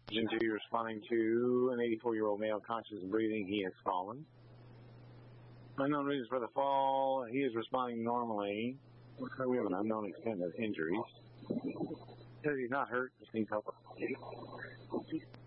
Engine 2 responding to an 84-year-old male conscious and breathing. He has fallen. Unknown reasons for the fall. He is responding normally. Looks like we have an unknown extent of injuries. Says he's not hurt, just needs help.